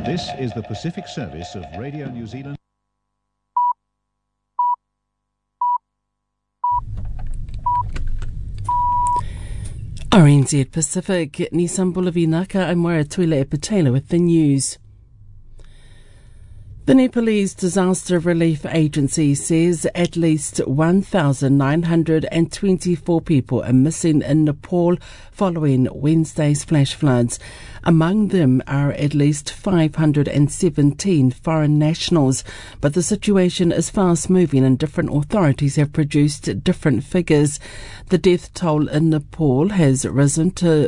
This is the Pacific Service of Radio New Zealand. RNZ Pacific, Nissan Bulavinaka, I'm Moira Tuila Epatela with the news. The Nepalese Disaster Relief Agency says at least 1,924 people are missing in Nepal following Wednesday's flash floods. Among them are at least 517 foreign nationals, but the situation is fast moving and different authorities have produced different figures. The death toll in Nepal has risen to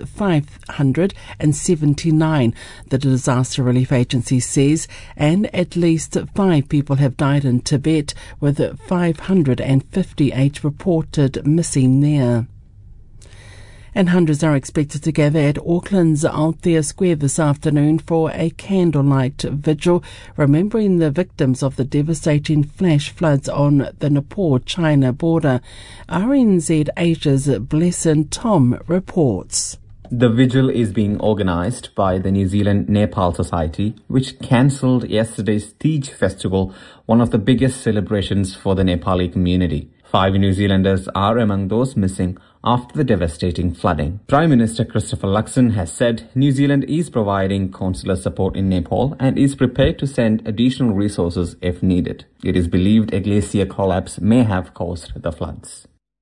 579, the Disaster Relief Agency says, and at least 5 people have died in Tibet, with 558 reported missing there. And hundreds are expected to gather at Auckland's Althea Square this afternoon for a candlelight vigil, remembering the victims of the devastating flash floods on the Nepal-China border. RNZ Asia's Blesson Tom reports. The vigil is being organised by the New Zealand Nepal Society, which cancelled yesterday's Tej festival, one of the biggest celebrations for the Nepali community. 5 New Zealanders are among those missing after the devastating flooding. Prime Minister Christopher Luxon has said New Zealand is providing consular support in Nepal and is prepared to send additional resources if needed. It is believed a glacier collapse may have caused the floods.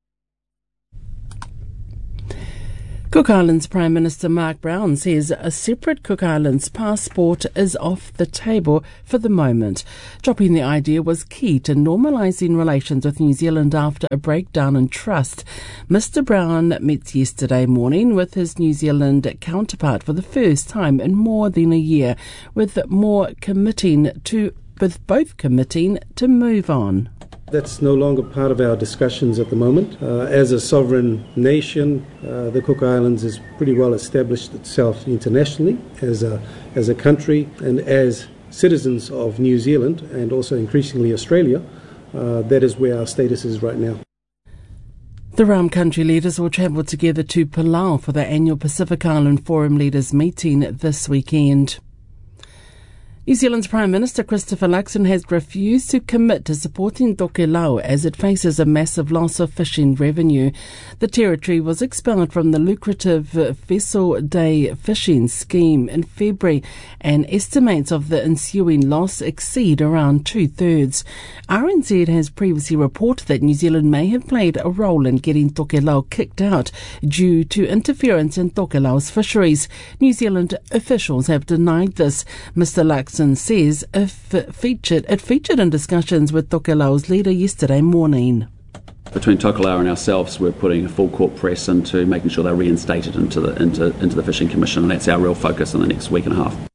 Cook Islands Prime Minister Mark Brown says a separate Cook Islands passport is off the table for the moment. Dropping the idea was key to normalising relations with New Zealand after a breakdown in trust. Mr Brown met yesterday morning with his New Zealand counterpart for the first time in more than a year, with both committing to move on. That's no longer part of our discussions at the moment. As a sovereign nation, the Cook Islands has pretty well established itself internationally as a country, and as citizens of New Zealand and also increasingly Australia, that is where our status is right now. The Ram country leaders will travel together to Palau for the annual Pacific Island Forum Leaders meeting this weekend. New Zealand's Prime Minister Christopher Luxon has refused to commit to supporting Tokelau as it faces a massive loss of fishing revenue. The territory was expelled from the lucrative Vessel Day fishing scheme in February, and estimates of the ensuing loss exceed around 2/3. RNZ has previously reported that New Zealand may have played a role in getting Tokelau kicked out due to interference in Tokelau's fisheries. New Zealand officials have denied this. Mr Luxon says it featured in discussions with Tokelau's leader yesterday morning. Between Tokelau and ourselves, we're putting a full court press into making sure they're reinstated into the Fishing Commission, and that's our real focus in the next week and a half.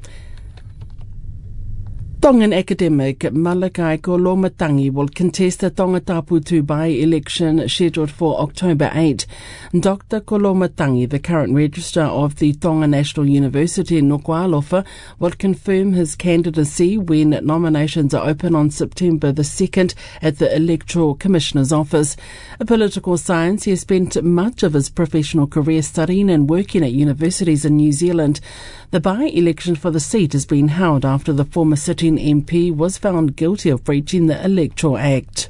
Tongan academic Malakai Kolomatangi will contest the Tongataputu by-election scheduled for October 8. Dr. Kolomatangi, the current registrar of the Tonga National University in Nuku'alofa, will confirm his candidacy when nominations are open on September the 2nd at the Electoral Commissioner's office. A political science, he has spent much of his professional career studying and working at universities in New Zealand. The by-election for the seat has been held after the former sitting MP was found guilty of breaching the Electoral Act.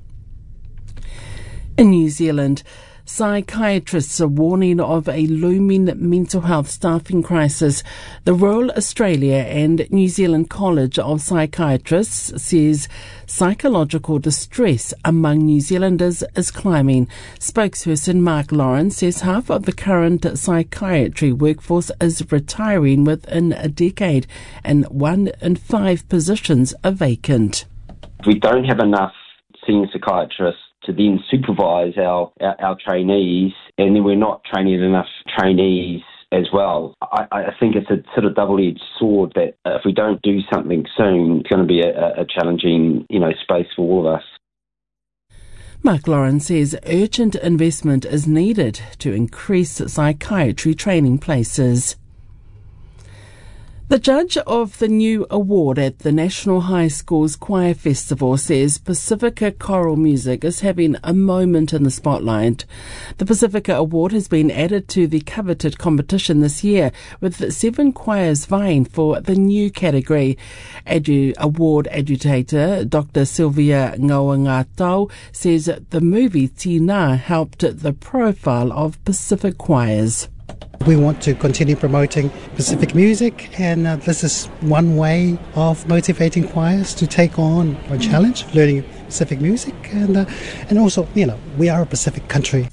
In New Zealand, psychiatrists are warning of a looming mental health staffing crisis. The Royal Australia and New Zealand College of Psychiatrists says psychological distress among New Zealanders is climbing. Spokesperson Mark Lawrence says half of the current psychiatry workforce is retiring within a decade, and 1 in 5 positions are vacant. We don't have enough senior psychiatrists to then supervise our trainees, and then we're not training enough trainees as well. I think it's a sort of double-edged sword that if we don't do something soon, it's going to be a challenging, space for all of us. Mark Lawrence says urgent investment is needed to increase psychiatry training places. The judge of the new award at the National High School's Choir Festival says Pacifica Choral Music is having a moment in the spotlight. The Pacifica Award has been added to the coveted competition this year, with 7 choirs vying for the new category. Award agitator Dr. Sylvia Ngauangatau says the movie Tina helped the profile of Pacific choirs. We want to continue promoting Pacific music, and this is one way of motivating choirs to take on a challenge, learning Pacific music, and also, we are a Pacific country.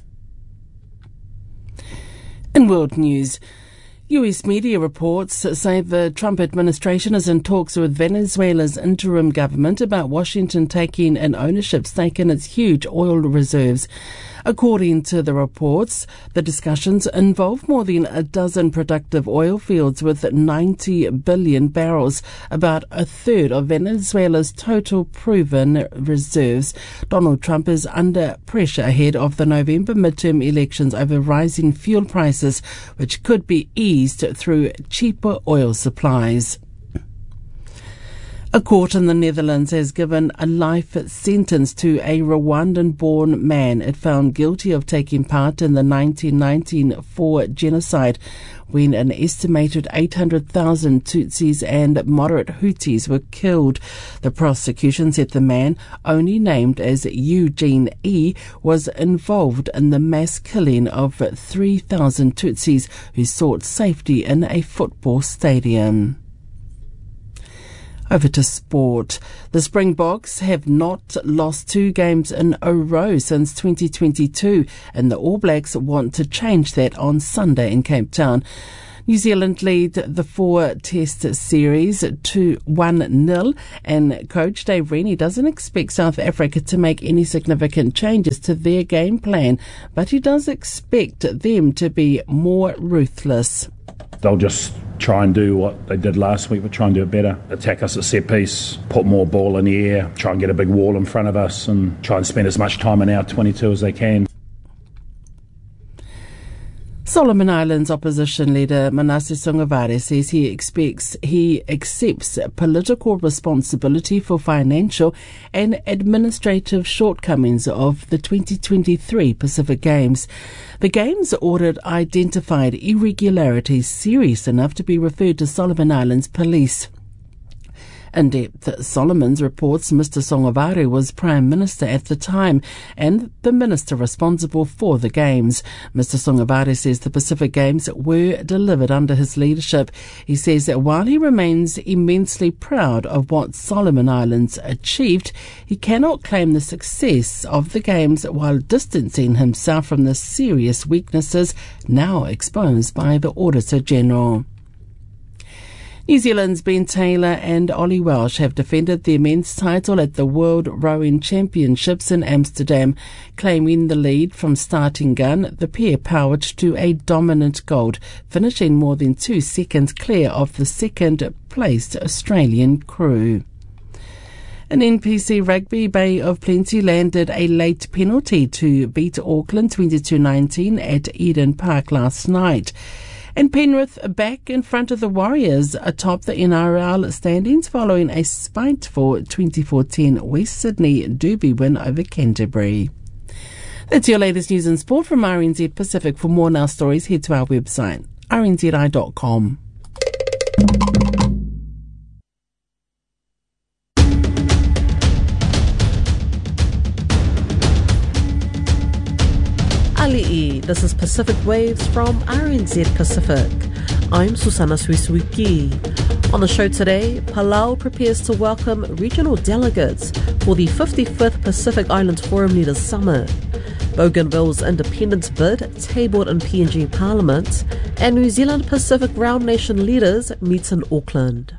In world news, US media reports say the Trump administration is in talks with Venezuela's interim government about Washington taking an ownership stake in its huge oil reserves. According to the reports, the discussions involve more than a dozen productive oil fields with 90 billion barrels, about a third of Venezuela's total proven reserves. Donald Trump is under pressure ahead of the November midterm elections over rising fuel prices, which could be eased through cheaper oil supplies. A court in the Netherlands has given a life sentence to a Rwandan-born man it found guilty of taking part in the 1994 genocide, when an estimated 800,000 Tutsis and moderate Hutus were killed. The prosecution said the man, only named as Eugene E., was involved in the mass killing of 3,000 Tutsis who sought safety in a football stadium. Over to sport. The Springboks have not lost 2 games in a row since 2022, and the All Blacks want to change that on Sunday in Cape Town. New Zealand lead the 4-test series 1-0, and coach Dave Rennie doesn't expect South Africa to make any significant changes to their game plan, but he does expect them to be more ruthless. They'll just try and do what they did last week, but try and do it better. Attack us at set piece, put more ball in the air, try and get a big wall in front of us, and try and spend as much time in our 22 as they can. Solomon Islands opposition leader Manasseh Sogavare says he accepts political responsibility for financial and administrative shortcomings of the 2023 Pacific Games. The Games audit identified irregularities serious enough to be referred to Solomon Islands police. In-depth Solomons reports Mr. Sogavare was Prime Minister at the time and the minister responsible for the Games. Mr. Sogavare says the Pacific Games were delivered under his leadership. He says that while he remains immensely proud of what Solomon Islands achieved, he cannot claim the success of the Games while distancing himself from the serious weaknesses now exposed by the Auditor General. New Zealand's Ben Taylor and Ollie Welsh have defended their men's title at the World Rowing Championships in Amsterdam. Claiming the lead from starting gun, the pair powered to a dominant gold, finishing more than 2 seconds clear of the second-placed Australian crew. In NPC Rugby, Bay of Plenty landed a late penalty to beat Auckland 22-19 at Eden Park last night. And Penrith back in front of the Warriors atop the NRL standings following a spiteful 24-10 West Sydney Derby win over Canterbury. That's your latest news and sport from RNZ Pacific. For more Now stories, head to our website, rnzi.com. Ali'i, this is Pacific Waves from RNZ Pacific. I'm Susana Suisuiki. On the show today, Palau prepares to welcome regional delegates for the 55th Pacific Islands Forum Leaders Summit. Bougainville's independence bid tabled in PNG Parliament, and New Zealand Pacific Round Nation leaders meet in Auckland.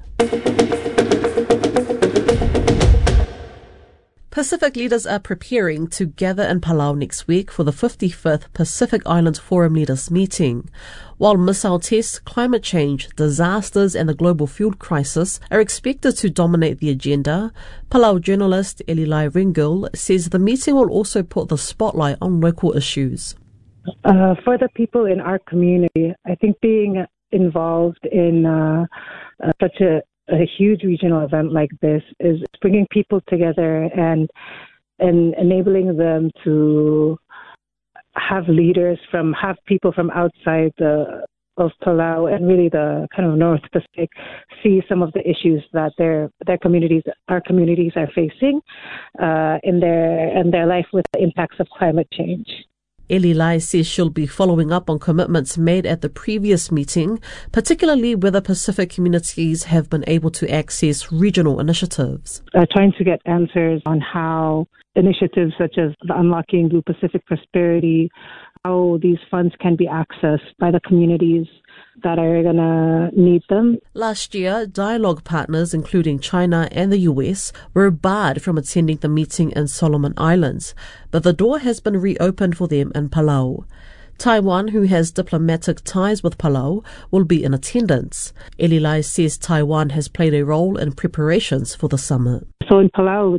Pacific leaders are preparing to gather in Palau next week for the 55th Pacific Islands Forum Leaders meeting. While missile tests, climate change, disasters and the global fuel crisis are expected to dominate the agenda, Palau journalist Elilai Ringil says the meeting will also put the spotlight on local issues. For the people in our community, I think being involved in such a huge regional event like this is bringing people together and enabling them to have people from outside of Palau and really the kind of North Pacific see some of the issues that our communities are facing in their life with the impacts of climate change. Eli Lai says she'll be following up on commitments made at the previous meeting, particularly whether Pacific communities have been able to access regional initiatives. Trying to get answers on how initiatives such as the Unlocking Blue Pacific Prosperity, how these funds can be accessed by the communities that are going to need them. Last year, dialogue partners, including China and the US, were barred from attending the meeting in Solomon Islands, but the door has been reopened for them in Palau. Taiwan, who has diplomatic ties with Palau, will be in attendance. Eli Lai says Taiwan has played a role in preparations for the summit. So in Palau,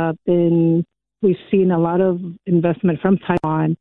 we've seen a lot of investment from Taiwan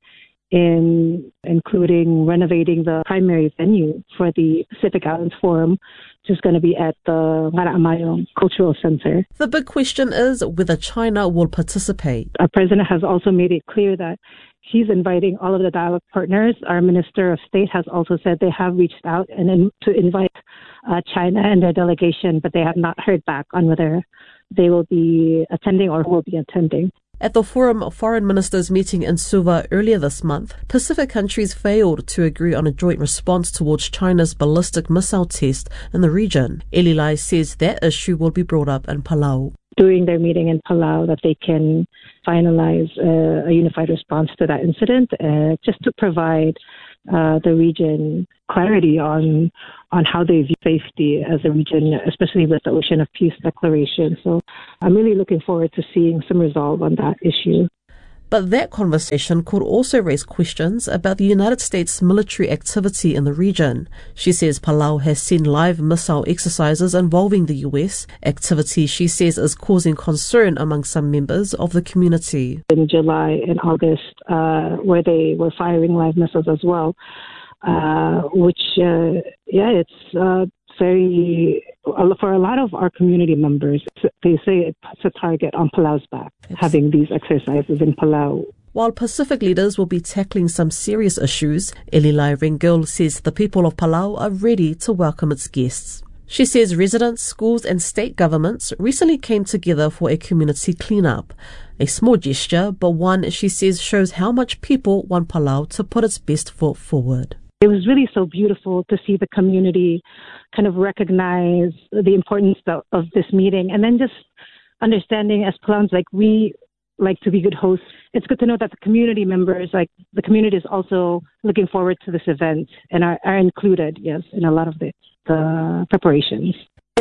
including renovating the primary venue for the Pacific Islands Forum, which is going to be at the Mara'amayong Cultural Center. The big question is whether China will participate. Our president has also made it clear that he's inviting all of the dialogue partners. Our Minister of State has also said they have reached out to invite China and their delegation, but they have not heard back on whether they will be attending or will be attending. At the Forum Foreign Ministers meeting in Suva earlier this month, Pacific countries failed to agree on a joint response towards China's ballistic missile test in the region. Eli Lai says that issue will be brought up in Palau. During their meeting in Palau, that they can finalize a unified response to that incident, just to provide the region clarity on how they view safety as a region, especially with the Ocean of Peace Declaration. So I'm really looking forward to seeing some resolve on that issue. But that conversation could also raise questions about the United States military activity in the region. She says Palau has seen live missile exercises involving the US, activity she says is causing concern among some members of the community. In July and August, where they were firing live missiles as well, it's very, for a lot of our community members, they say it puts a target on Palau's back, having these exercises in Palau. While Pacific leaders will be tackling some serious issues, Eli Lai Rengel says the people of Palau are ready to welcome its guests. She says residents, schools and state governments recently came together for a community cleanup. A small gesture, but one she says shows how much people want Palau to put its best foot forward. It was really so beautiful to see the community kind of recognize the importance of this meeting, and then just understanding as Palauans, we like to be good hosts. It's good to know that the community members, the community is also looking forward to this event and are included, yes, in a lot of the preparations.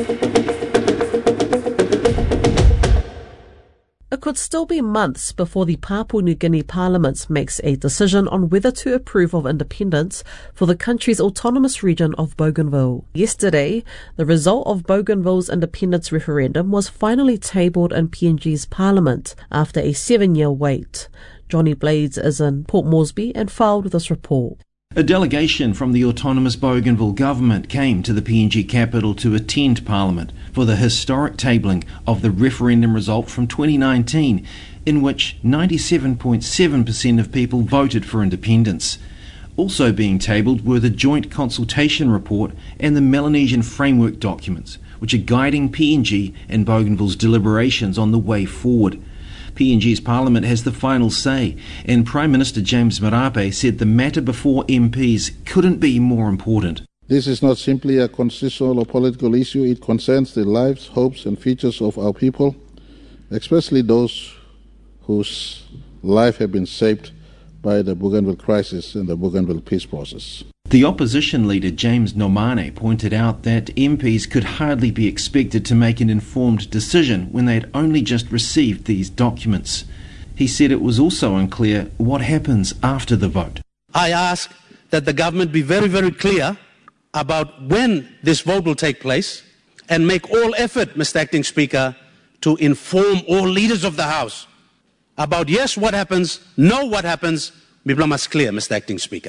It could still be months before the Papua New Guinea Parliament makes a decision on whether to approve of independence for the country's autonomous region of Bougainville. Yesterday, the result of Bougainville's independence referendum was finally tabled in PNG's Parliament after a 7-year wait. Johnny Blades is in Port Moresby and filed this report. A delegation from the autonomous Bougainville government came to the PNG capital to attend Parliament for the historic tabling of the referendum result from 2019, in which 97.7% of people voted for independence. Also being tabled were the Joint Consultation Report and the Melanesian Framework documents, which are guiding PNG and Bougainville's deliberations on the way forward. PNG's Parliament has the final say, and Prime Minister James Marape said the matter before MPs couldn't be more important. This is not simply a constitutional or political issue. It concerns the lives, hopes and futures of our people, especially those whose life have been shaped by the Bougainville crisis and the Bougainville peace process. The opposition leader James Nomane pointed out that MPs could hardly be expected to make an informed decision when they had only just received these documents. He said it was also unclear what happens after the vote. I ask that the government be very, very clear about when this vote will take place and make all effort, Mr. Acting Speaker, to inform all leaders of the House about yes, what happens, no, what happens. Biblamas clear, Mr. Acting Speaker.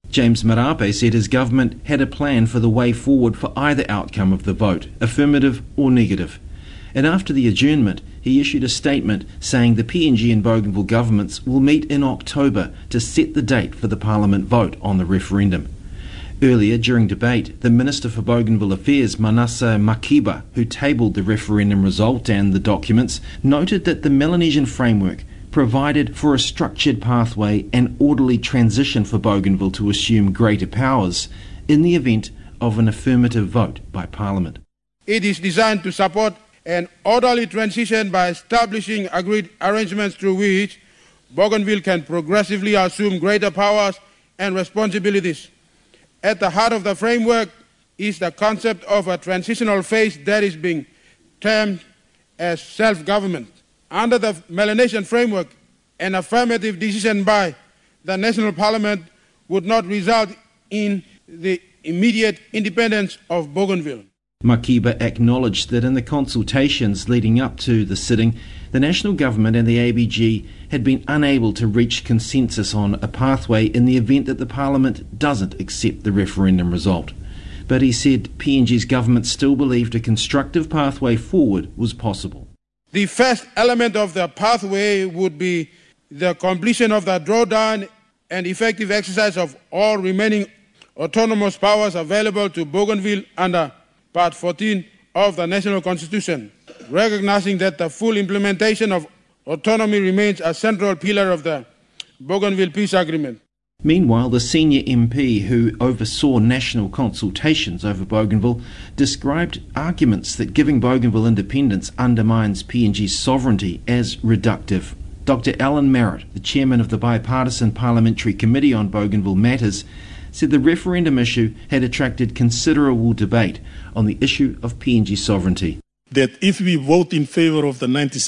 James Marape said his government had a plan for the way forward for either outcome of the vote, affirmative or negative. And after the adjournment, he issued a statement saying the PNG and Bougainville governments will meet in October to set the date for the Parliament vote on the referendum. Earlier, during debate, the Minister for Bougainville Affairs, Manasseh Makiba, who tabled the referendum result and the documents, noted that the Melanesian framework provided for a structured pathway and orderly transition for Bougainville to assume greater powers in the event of an affirmative vote by Parliament. It is designed to support an orderly transition by establishing agreed arrangements through which Bougainville can progressively assume greater powers and responsibilities. At the heart of the framework is the concept of a transitional phase that is being termed as self-government. Under the Melanesian framework, an affirmative decision by the National Parliament would not result in the immediate independence of Bougainville. Makiba acknowledged that in the consultations leading up to the sitting, the national government and the ABG had been unable to reach consensus on a pathway in the event that the Parliament doesn't accept the referendum result. But he said PNG's government still believed a constructive pathway forward was possible. The first element of the pathway would be the completion of the drawdown and effective exercise of all remaining autonomous powers available to Bougainville under Part 14 of the National Constitution, recognizing that the full implementation of autonomy remains a central pillar of the Bougainville Peace Agreement. Meanwhile, the senior MP who oversaw national consultations over Bougainville described arguments that giving Bougainville independence undermines PNG's sovereignty as reductive. Dr. Alan Merritt, the chairman of the Bipartisan Parliamentary Committee on Bougainville Matters, said the referendum issue had attracted considerable debate on the issue of PNG sovereignty. That if we vote in favour of the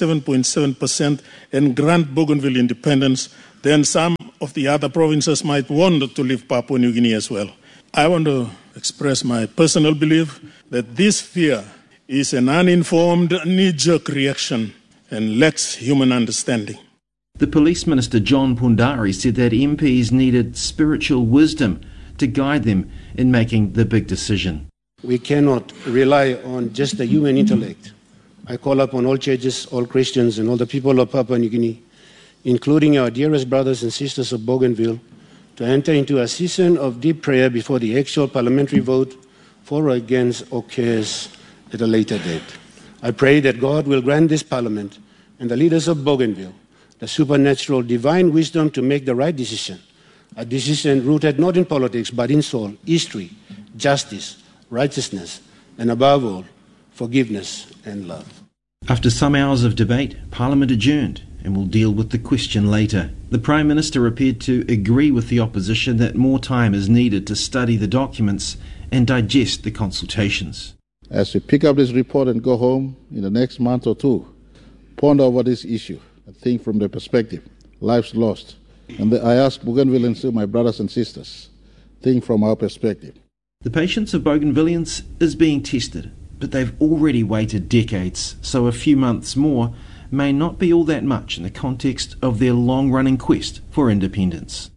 97.7% and grant Bougainville independence, then some of the other provinces might want to leave Papua New Guinea as well. I want to express my personal belief that this fear is an uninformed knee-jerk reaction and lacks human understanding. The Police Minister John Pundari said that MPs needed spiritual wisdom to guide them in making the big decision. We cannot rely on just the human intellect. I call upon all churches, all Christians, and all the people of Papua New Guinea, including our dearest brothers and sisters of Bougainville, to enter into a season of deep prayer before the actual parliamentary vote for or against occurs at a later date. I pray that God will grant this parliament and the leaders of Bougainville the supernatural divine wisdom to make the right decision, a decision rooted not in politics but in soul, history, justice, righteousness, and above all, forgiveness and love. After some hours of debate, Parliament adjourned and will deal with the question later. The Prime Minister appeared to agree with the opposition that more time is needed to study the documents and digest the consultations. As we pick up this report and go home in the next month or two, ponder over this issue and think from the perspective, lives lost. And I ask Bougainvilleans, my brothers and sisters, think from our perspective. The patience of Bougainvilleans is being tested, but they've already waited decades, so a few months more may not be all that much in the context of their long-running quest for independence.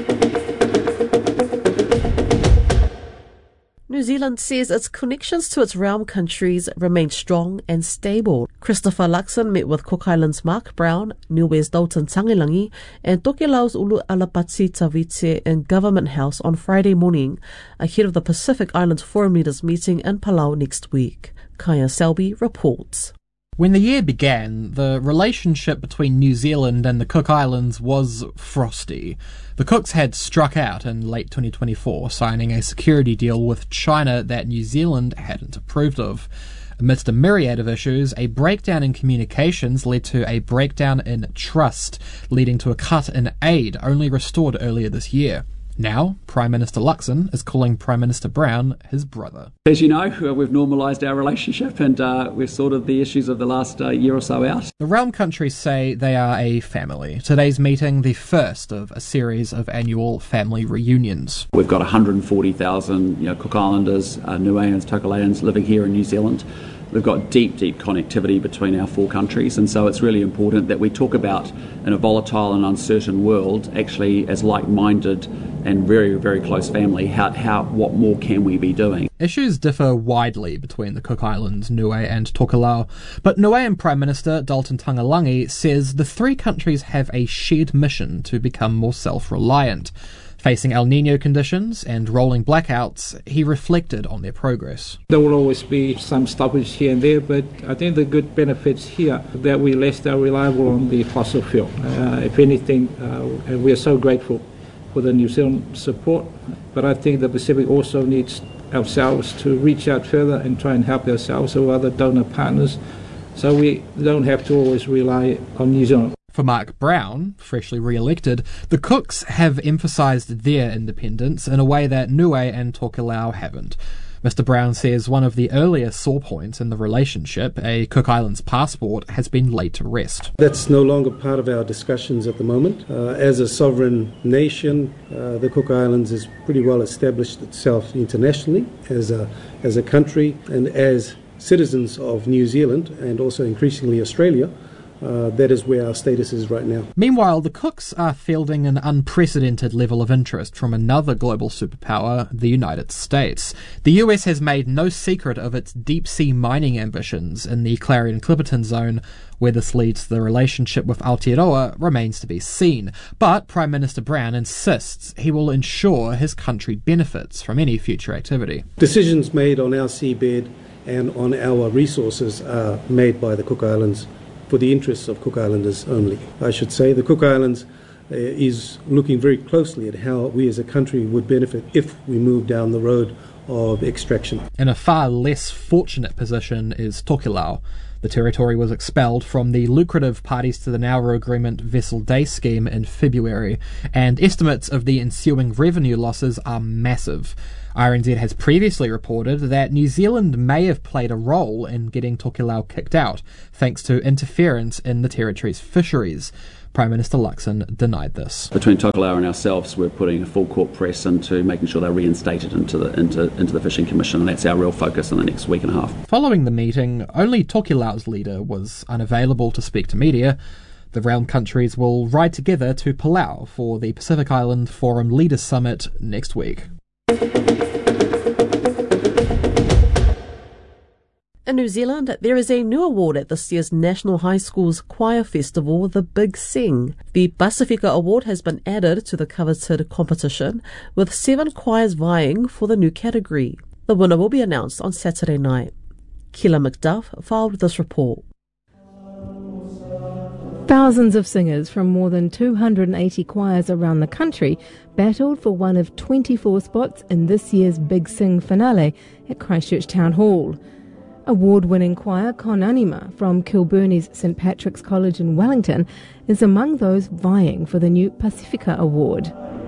New Zealand says its connections to its realm countries remain strong and stable. Christopher Luxon met with Cook Islands' Mark Brown, Niue's Dalton Tangilangi, and Tokelau's Ulu Alapati Tavite in Government House on Friday morning, ahead of the Pacific Islands Forum Leaders meeting in Palau next week. Kaya Selby reports. When the year began, the relationship between New Zealand and the Cook Islands was frosty. The Cooks had struck out in late 2024, signing a security deal with China that New Zealand hadn't approved of. Amidst a myriad of issues, a breakdown in communications led to a breakdown in trust, leading to a cut in aid only restored earlier this year. Now, Prime Minister Luxon is calling Prime Minister Brown his brother. As you know, we've normalised our relationship and we've sorted the issues of the last year or so out. The realm countries say they are a family. Today's meeting, the first of a series of annual family reunions. We've got 140,000 Cook Islanders, Niueans, Tokelauans living here in New Zealand. We've got deep connectivity between our four countries, and so it's really important that we talk about, in a volatile and uncertain world, actually as like-minded and very, very close family. What more can we be doing? Issues differ widely between the Cook Islands, Niue and Tokelau, but Niuean Prime Minister Dalton Tangalangi says the three countries have a shared mission to become more self-reliant. Facing El Niño conditions and rolling blackouts, he reflected on their progress. There will always be some stoppage here and there, but I think the good benefits here that we're less reliable on the fossil fuel. If anything, and we are so grateful for the New Zealand support, but I think the Pacific also needs ourselves to reach out further and try and help ourselves or other donor partners, so we don't have to always rely on New Zealand. For Mark Brown, freshly re-elected, the Cooks have emphasised their independence in a way that Niue and Tokelau haven't. Mr Brown says one of the earlier sore points in the relationship, a Cook Islands passport, has been laid to rest. That's no longer part of our discussions at the moment. As a sovereign nation, the Cook Islands has pretty well established itself internationally as a country, and as citizens of New Zealand and also increasingly Australia. That is where our status is right now. Meanwhile, the Cooks are fielding an unprecedented level of interest from another global superpower, the United States. The US has made no secret of its deep-sea mining ambitions in the Clarion-Clipperton zone. Where this leads the relationship with Aotearoa remains to be seen. But Prime Minister Brown insists he will ensure his country benefits from any future activity. Decisions made on our seabed and on our resources are made by the Cook Islands for the interests of Cook Islanders only. I should say the Cook Islands is looking very closely at how we as a country would benefit if we move down the road of extraction. In a far less fortunate position is Tokelau. The territory was expelled from the lucrative Parties to the Nauru Agreement Vessel Day scheme in February, and estimates of the ensuing revenue losses are massive. RNZ has previously reported that New Zealand may have played a role in getting Tokelau kicked out, thanks to interference in the territory's fisheries. Prime Minister Luxon denied this. Between Tokelau and ourselves, we're putting a full court press into making sure they're reinstated into the Fishing Commission, and that's our real focus in the next week and a half. Following the meeting, only Tokelau's leader was unavailable to speak to media. The realm countries will ride together to Palau for the Pacific Island Forum Leaders Summit next week. In New Zealand, there is a new award at this year's National High School's Choir Festival, the Big Sing. The Pacifica Award has been added to the coveted competition, with 7 choirs vying for the new category. The winner will be announced on Saturday night. Kila McDuff filed this report. Thousands of singers from more than 280 choirs around the country battled for one of 24 spots in this year's Big Sing finale at Christchurch Town Hall. Award-winning choir Con Anima from Kilburney's St Patrick's College in Wellington is among those vying for the new Pacifica Award.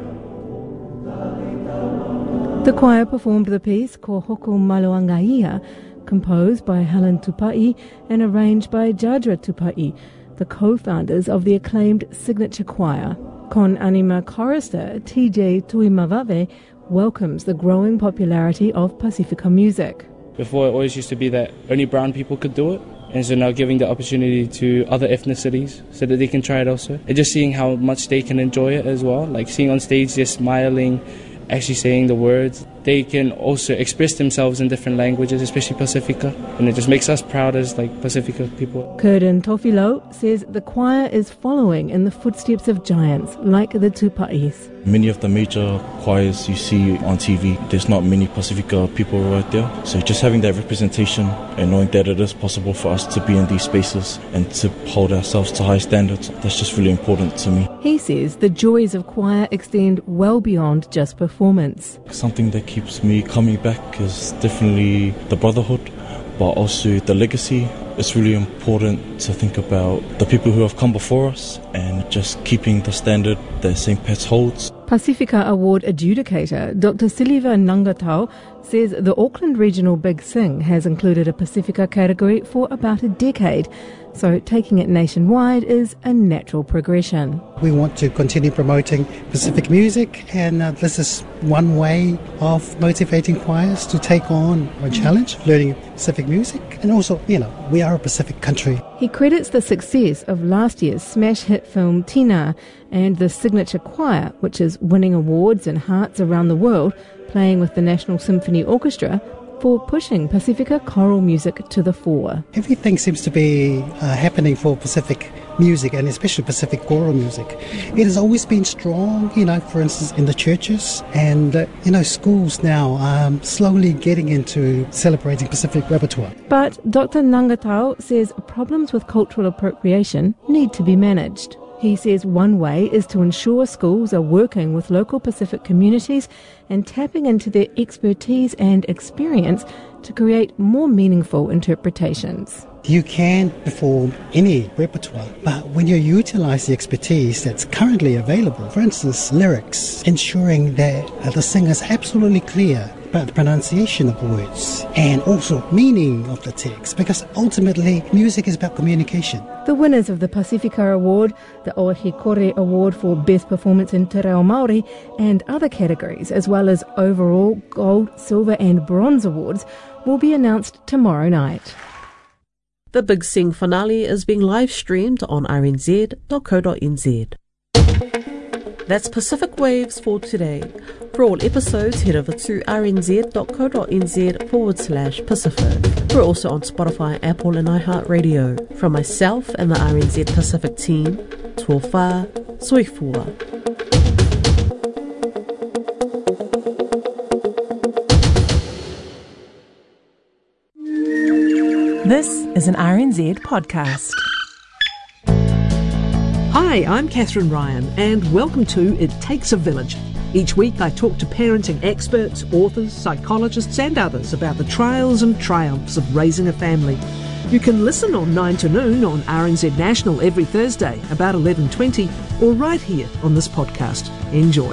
The choir performed the piece Ko Hoko Maluangaia, composed by Helen Tupai and arranged by Jadra Tupai, the co-founders of the acclaimed signature choir. Con Anima chorister TJ Tuimavave welcomes the growing popularity of Pacifica music. Before, it always used to be that only brown people could do it, and so now giving the opportunity to other ethnicities so that they can try it also. And just seeing how much they can enjoy it as well, like seeing on stage, they're smiling, actually saying the words. They can also express themselves in different languages, especially Pacifica, and it just makes us proud as Pacifica people. Curtin Tofilo says the choir is following in the footsteps of giants like the Tupa'is. Many of the major choirs you see on TV, there's not many Pacifica people right there. So just having that representation and knowing that it is possible for us to be in these spaces and to hold ourselves to high standards, that's just really important to me. He says the joys of choir extend well beyond just performance. Something that keeps me coming back is definitely the brotherhood, but also the legacy. It's really important to think about the people who have come before us and just keeping the standard that St. Pat's holds. Pacifica Award adjudicator Dr. Silva Nangatau says the Auckland Regional Big Sing has included a Pacifica category for about a decade, so taking it nationwide is a natural progression. We want to continue promoting Pacific music, and this is one way of motivating choirs to take on a challenge, learning Pacific music, and also, we are a Pacific country. He credits the success of last year's smash hit film Tina and the Signature Choir, which is winning awards and hearts around the world, playing with the National Symphony Orchestra for pushing Pacifica choral music to the fore. Everything seems to be happening for Pacific music, and especially Pacific choral music. It has always been strong, for instance, in the churches, and, schools now are slowly getting into celebrating Pacific repertoire. But Dr. Nangatau says problems with cultural appropriation need to be managed. He says one way is to ensure schools are working with local Pacific communities and tapping into their expertise and experience to create more meaningful interpretations. You can perform any repertoire, but when you utilize the expertise that's currently available, for instance, lyrics, ensuring that the singer is absolutely clear about the pronunciation of words and also meaning of the text, because ultimately music is about communication. The winners of the Pacifica Award, the Ohikore Award for Best Performance in Te Reo Māori, and other categories, as well as overall gold, silver and bronze awards, will be announced tomorrow night. The Big Sing finale is being live streamed on rnz.co.nz. That's Pacific Waves for today. For all episodes, head over to rnz.co.nz/Pacific. We're also on Spotify, Apple and iHeartRadio. From myself and the RNZ Pacific team, Tuofa Soifua. This is an RNZ podcast. Hi, I'm Catherine Ryan, and welcome to It Takes a Village. Each week I talk to parenting experts, authors, psychologists and others about the trials and triumphs of raising a family. You can listen on 9 to noon on RNZ National every Thursday, about 11:20, or right here on this podcast. Enjoy.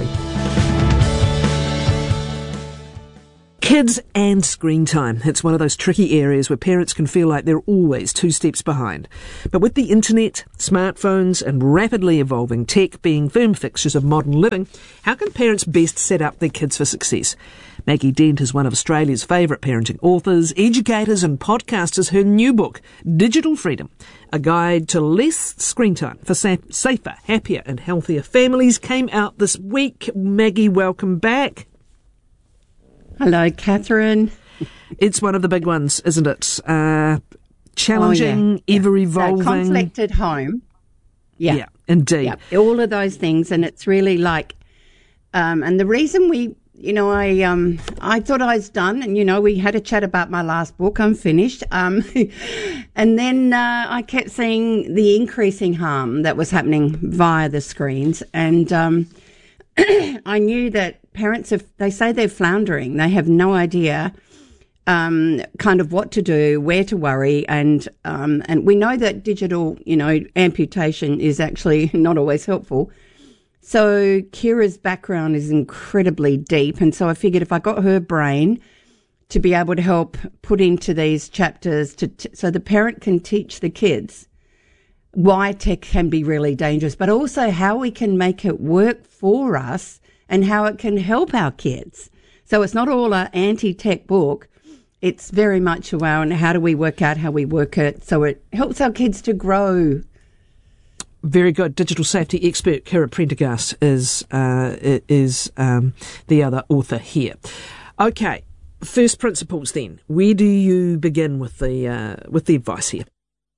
Kids and screen time. It's one of those tricky areas where parents can feel like they're always 2 steps behind. But with the internet, smartphones and rapidly evolving tech being firm fixtures of modern living, how can parents best set up their kids for success? Maggie Dent is one of Australia's favourite parenting authors, educators and podcasters. Her new book, Digital Freedom, A Guide to Less Screen Time for Safer, Happier and Healthier Families, came out this week. Maggie, welcome back. Hello, Catherine. It's one of the big ones, isn't it? Challenging, ever-evolving. Conflict at home. Yeah, indeed. Yeah, all of those things, and it's really like, and the reason we, I thought I was done, and, we had a chat about my last book. I'm finished. And then I kept seeing the increasing harm that was happening via the screens, and I knew that parents, they say they're floundering. They have no idea kind of what to do, where to worry, and we know that digital, amputation is actually not always helpful. So Kira's background is incredibly deep, and so I figured if I got her brain to be able to help put into these chapters so the parent can teach the kids why tech can be really dangerous, but also how we can make it work for us and how it can help our kids. So it's not all an anti-tech book. It's very much around how do we work out how we work it so it helps our kids to grow. Very good. Digital safety expert Kira Prendergast is the other author here. Okay, first principles then. Where do you begin with the advice here?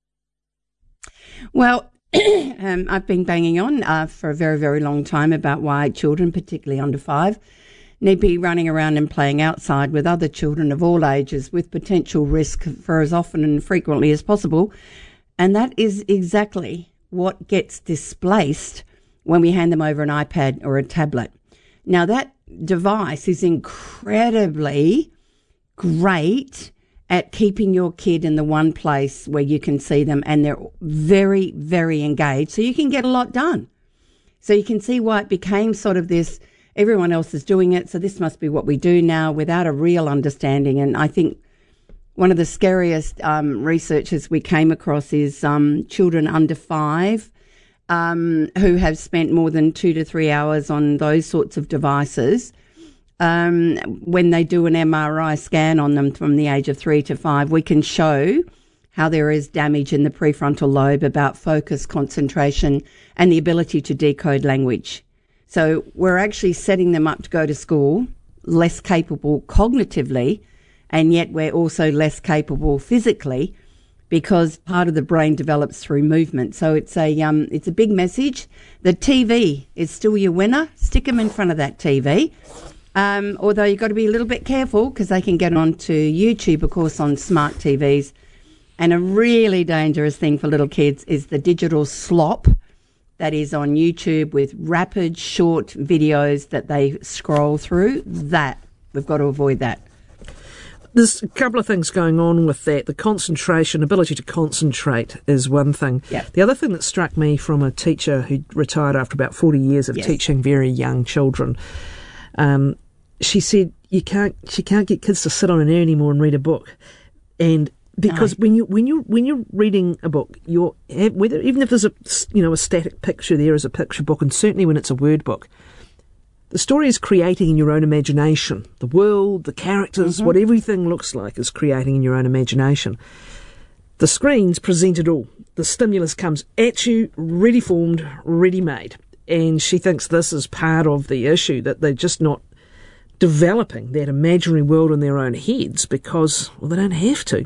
Well, I've been banging on for a very, very long time about why children, particularly under 5, need to be running around and playing outside with other children of all ages with potential risk for as often and frequently as possible. And that is exactly what gets displaced when we hand them over an iPad or a tablet. Now, that device is incredibly great at keeping your kid in the one place where you can see them and they're very, very engaged, so you can get a lot done. So you can see why it became sort of this, everyone else is doing it, so this must be what we do now, without a real understanding. And I think one of the scariest researchers we came across is children under 5 who have spent more than 2 to 3 hours on those sorts of devices. When they do an MRI scan on them from the age of 3 to 5, we can show how there is damage in the prefrontal lobe about focus, concentration, and the ability to decode language. So we're actually setting them up to go to school less capable cognitively, and yet we're also less capable physically, because part of the brain develops through movement. So it's a big message. The TV is still your winner. Stick them in front of that TV. Although you've got to be a little bit careful because they can get onto YouTube, of course, on smart TVs. And a really dangerous thing for little kids is the digital slop that is on YouTube with rapid, short videos that they scroll through. That, we've got to avoid that. There's a couple of things going on with that. The concentration, ability to concentrate is one thing. Yep. The other thing that struck me from a teacher who retired after about 40 years of teaching very young children, she said she can't get kids to sit on an air anymore and read a book. And because when you're reading a book, even if there's a static picture there as a picture book, and certainly when it's a word book, the story is creating in your own imagination. The world, the characters, what everything looks like is creating in your own imagination. The screens present it all. The stimulus comes at you, ready formed, ready made. And she thinks this is part of the issue, that they're just not developing that imaginary world in their own heads because, well, they don't have to.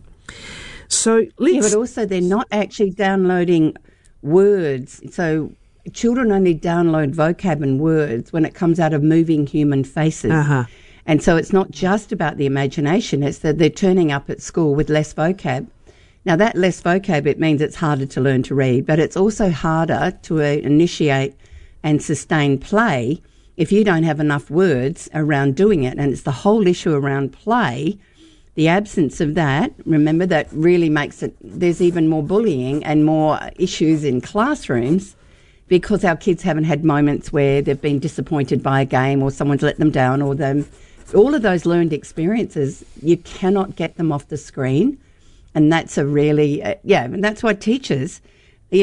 So but also they're not actually downloading words. So children only download vocab and words when it comes out of moving human faces. And so it's not just about the imagination, it's that they're turning up at school with less vocab. Now, that less vocab, it means it's harder to learn to read, but it's also harder to initiate and sustain play if you don't have enough words around doing it. And it's the whole issue around play, the absence of that, remember, that really makes it, there's even more bullying and more issues in classrooms, because our kids haven't had moments where they've been disappointed by a game or someone's let them down, or all of those learned experiences, you cannot get them off the screen. And that's a really, and that's why teachers, we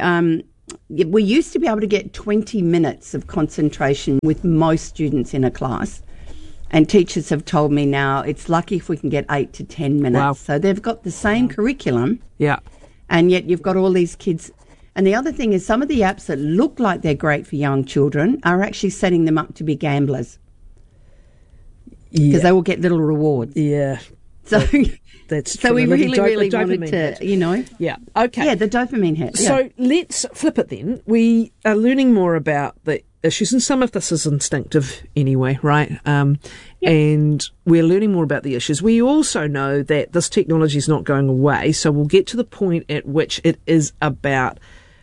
used to be able to get 20 minutes of concentration with most students in a class. And teachers have told me now it's lucky if we can get 8 to 10 minutes. Wow. So they've got the same curriculum. Yeah. And yet you've got all these kids. And the other thing is some of the apps that look like they're great for young children are actually setting them up to be gamblers. Because they will get little rewards. Yeah. So that's so we really wanted to, hit. Yeah. Okay. Yeah, the dopamine hit. Yeah. So let's flip it then. We are learning more about the issues, and some of this is instinctive anyway, right? And we're learning more about the issues. We also know that this technology is not going away, so we'll get to the point at which it is about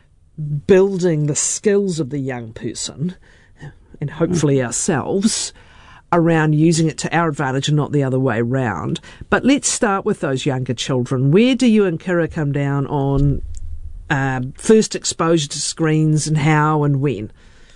building the skills of the young person, and hopefully ourselves, around using it to our advantage and not the other way round. But let's start with those younger children. Where do you and Kira come down on first exposure to screens, and how and when?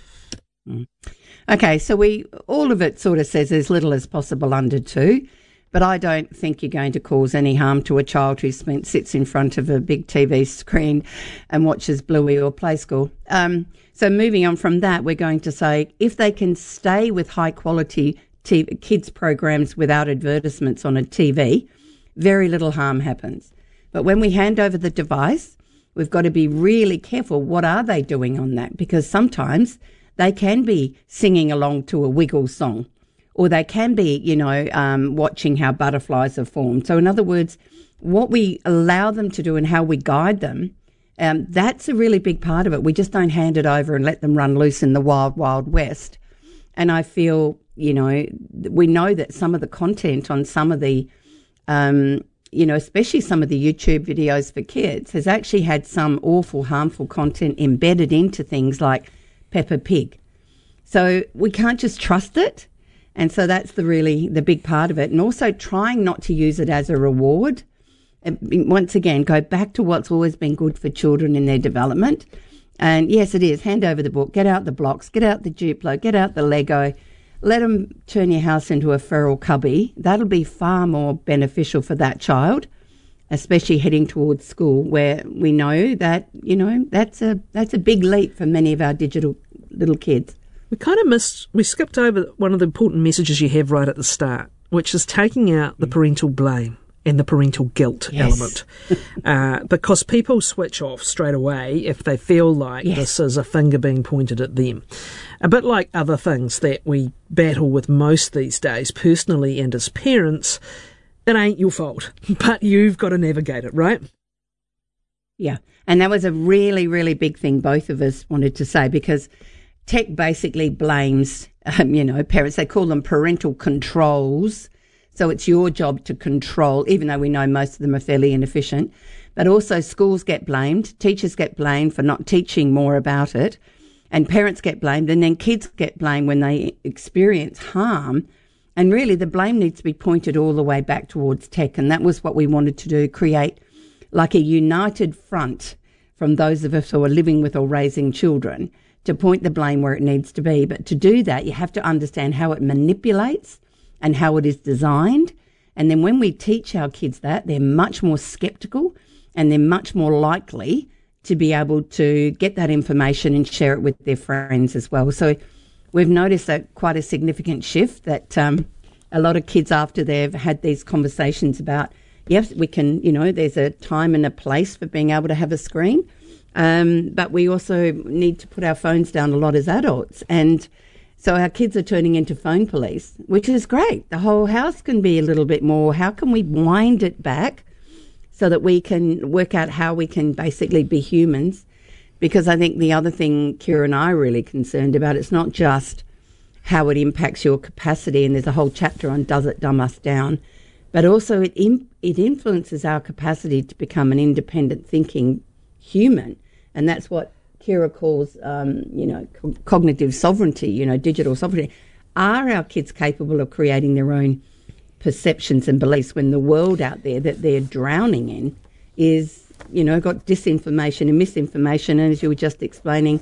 Okay, so all of it sort of says as little as possible under 2, but I don't think you're going to cause any harm to a child who sits in front of a big TV screen and watches Bluey or Play School. So moving on from that, we're going to say if they can stay with high-quality kids programs without advertisements on a TV, very little harm happens. But when we hand over the device, we've got to be really careful. What are they doing on that? Because sometimes they can be singing along to a Wiggle song, or they can be, watching how butterflies are formed. So in other words, what we allow them to do and how we guide them, that's a really big part of it. We just don't hand it over and let them run loose in the wild, wild west. And I feel, we know that some of the content on some of the, especially some of the YouTube videos for kids has actually had some awful, harmful content embedded into things like Peppa Pig. So we can't just trust it. And so that's the big part of it. And also trying not to use it as a reward. And once again, go back to what's always been good for children in their development. And yes, it is. Hand over the book, get out the blocks, get out the Duplo, get out the Lego. Let them turn your house into a feral cubby. That'll be far more beneficial for that child, especially heading towards school, where we know that, that's a big leap for many of our digital little kids. We skipped over one of the important messages you have right at the start, which is taking out the parental blame. and the parental guilt element. Because people switch off straight away if they feel like this is a finger being pointed at them. A bit like other things that we battle with most these days, personally and as parents, it ain't your fault, but you've got to navigate it, right? Yeah, and that was a really, really big thing both of us wanted to say, because tech basically blames, parents. They call them parental controls. So it's your job to control, even though we know most of them are fairly inefficient. But also schools get blamed, teachers get blamed for not teaching more about it, and parents get blamed, and then kids get blamed when they experience harm. And really the blame needs to be pointed all the way back towards tech, and that was what we wanted to do, create like a united front from those of us who are living with or raising children to point the blame where it needs to be. But to do that, you have to understand how it manipulates and how it is designed. And then when we teach our kids that, they're much more sceptical and they're much more likely to be able to get that information and share it with their friends as well. So we've noticed quite a significant shift that a lot of kids, after they've had these conversations about, yes, we can, there's a time and a place for being able to have a screen, but we also need to put our phones down a lot as adults. And so our kids are turning into phone police, which is great. The whole house can be a little bit more, how can we wind it back so that we can work out how we can basically be humans? Because I think the other thing Kira and I are really concerned about, it's not just how it impacts your capacity, and there's a whole chapter on does it dumb us down, but also it influences our capacity to become an independent thinking human. And that's what Kira calls, cognitive sovereignty, digital sovereignty. Are our kids capable of creating their own perceptions and beliefs when the world out there that they're drowning in is, got disinformation and misinformation, and as you were just explaining,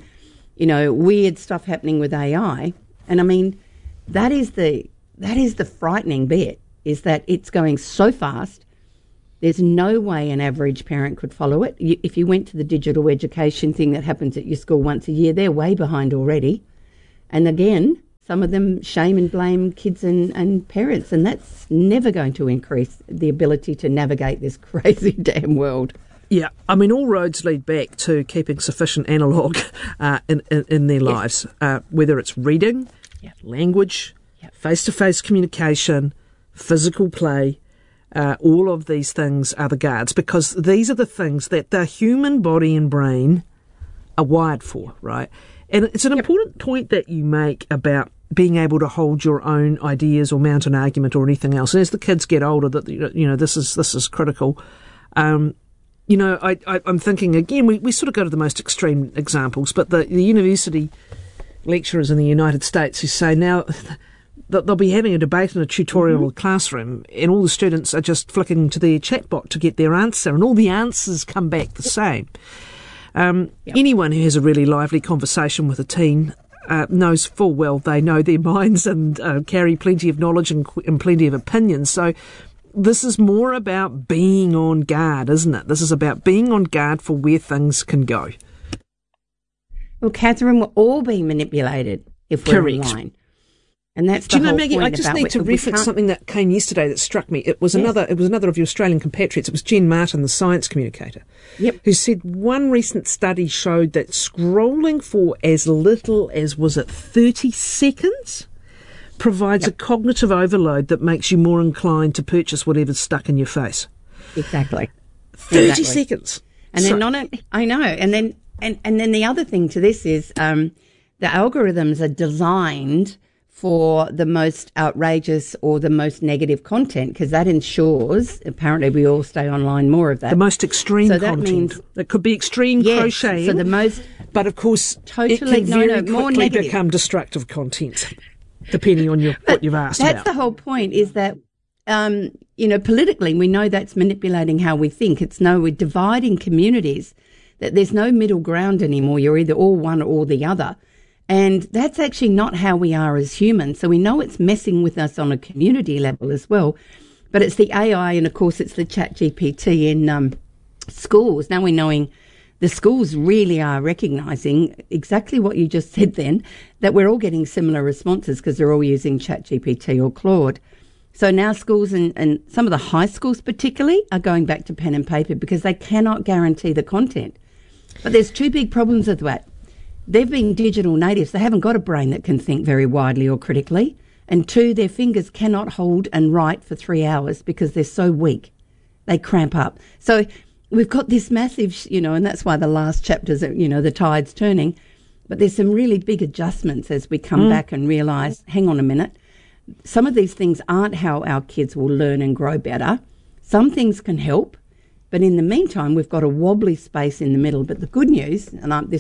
weird stuff happening with AI. And I mean, that is the frightening bit, is that it's going so fast. There's no way an average parent could follow it. If you went to the digital education thing that happens at your school once a year, they're way behind already. And again, some of them shame and blame kids and parents, and that's never going to increase the ability to navigate this crazy damn world. Yeah, I mean, all roads lead back to keeping sufficient analogue in their lives, whether it's reading, language, face-to-face communication, physical play. All of these things are the guards, because these are the things that the human body and brain are wired for, right? And it's an important point that you make about being able to hold your own ideas or mount an argument or anything else. And as the kids get older, that this is critical. I'm thinking again. We sort of go to the most extreme examples, but the university lecturers in the United States who say now that they'll be having a debate in a tutorial classroom, and all the students are just flicking to their chatbot to get their answer, and all the answers come back the same. Anyone who has a really lively conversation with a teen knows full well they know their minds and carry plenty of knowledge and plenty of opinions. So this is more about being on guard, isn't it? This is about being on guard for where things can go. Well, Catherine, we're all being manipulated if we're online. And that's the whole Maggie, point. I just need to reference something that came yesterday that struck me. It was another of your Australian compatriots. It was Jen Martin, the science communicator, who said one recent study showed that scrolling for as little as, 30 seconds provides a cognitive overload that makes you more inclined to purchase whatever's stuck in your face. Exactly. 30 seconds. And then I know. And then the other thing to this is the algorithms are designed for the most outrageous or the most negative content, because that ensures, apparently, we all stay online more of that. The most extreme content. Means, it could be extreme crocheting. So the most, but of course, it can very quickly become destructive content, depending on what you've asked about. That's the whole point, is that, politically, we know that's manipulating how we think. We're dividing communities, that there's no middle ground anymore. You're either all one or the other. And that's actually not how we are as humans. So we know it's messing with us on a community level as well. But it's the AI, and of course it's the ChatGPT in schools. Now we're knowing the schools really are recognising exactly what you just said then, that we're all getting similar responses because they're all using ChatGPT or Claude. So now schools and some of the high schools particularly are going back to pen and paper because they cannot guarantee the content. But there's two big problems with that. They've been digital natives. They haven't got a brain that can think very widely or critically. And two, their fingers cannot hold and write for 3 hours because they're so weak. They cramp up. So we've got this massive, and that's why the last chapters, the tide's turning. But there's some really big adjustments as we come back and realise, hang on a minute, some of these things aren't how our kids will learn and grow better. Some things can help. But in the meantime, we've got a wobbly space in the middle. But the good news, and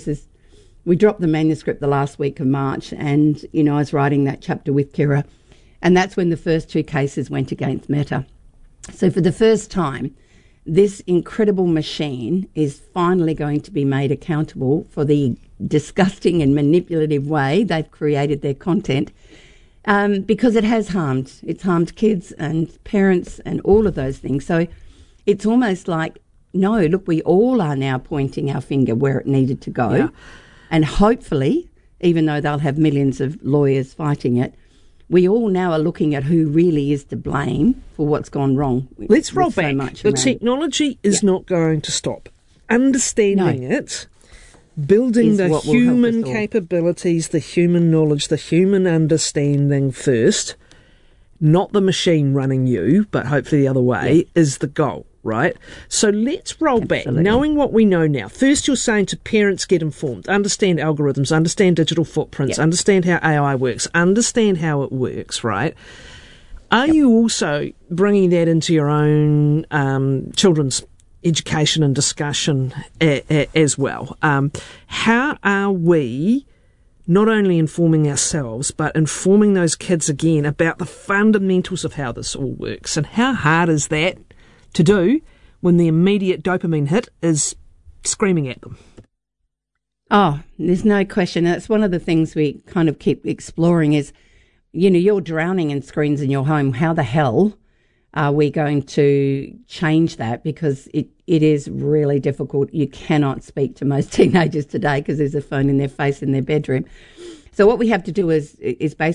we dropped the manuscript the last week of March, and, I was writing that chapter with Kira, and that's when the first 2 cases went against Meta. So for the first time, this incredible machine is finally going to be made accountable for the disgusting and manipulative way they've created their content, because it has harmed. It's harmed kids and parents and all of those things. So it's almost like, no, look, we all are now pointing our finger where it needed to go. Yeah. And hopefully, even though they'll have millions of lawyers fighting it, we all now are looking at who really is to blame for what's gone wrong. Let's roll back. The technology is not going to stop. Understanding it, building the human capabilities, the human knowledge, the human understanding first, not the machine running you, but hopefully the other way, is the goal. Right? So let's roll back, knowing what we know now. First, you're saying to parents, get informed, understand algorithms, understand digital footprints, understand how AI works, understand how it works, right? Are you also bringing that into your own children's education and discussion as well? How are we not only informing ourselves, but informing those kids again about the fundamentals of how this all works? And how hard is that to do when the immediate dopamine hit is screaming at them? Oh, there's no question. That's one of the things we kind of keep exploring is, you're drowning in screens in your home. How the hell are we going to change that? Because it is really difficult. You cannot speak to most teenagers today because there's a phone in their face in their bedroom. So what we have to do is basically